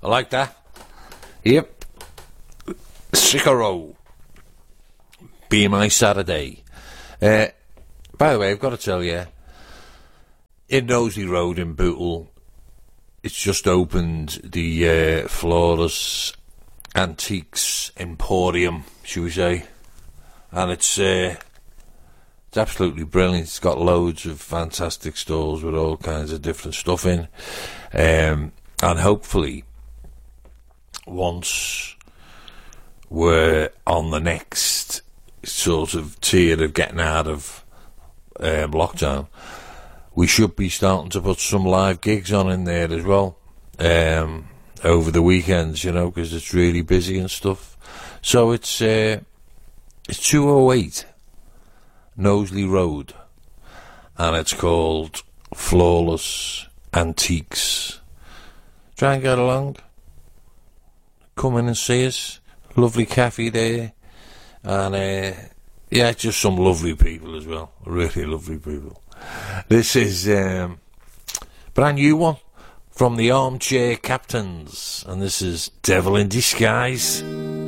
I like that. Yep. Sicko. Be My Saturday. By the way, I've got to tell you, in Knowsley Road in Bootle, it's just opened the Flawless Antiques Emporium, shall we say. And it's absolutely brilliant. It's got loads of fantastic stalls with all kinds of different stuff in. And hopefully, once we're on the next sort of tier of getting out of lockdown, we should be starting to put some live gigs on in there as well, over the weekends, you know, because it's really busy and stuff. So it's 208 Knowsley Road, and it's called Flawless Antiques. Try and get along. Come in and see us. Lovely cafe there. And, yeah, just some lovely people as well. Really lovely people. This is brand new one from the Armchair Captains. And this is Devil in Disguise.